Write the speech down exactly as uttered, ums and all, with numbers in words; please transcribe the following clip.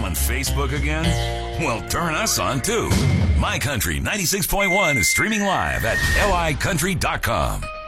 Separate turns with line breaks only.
time on Facebook again? Well, turn us on too. My Country ninety-six point one is streaming live at L I country dot com.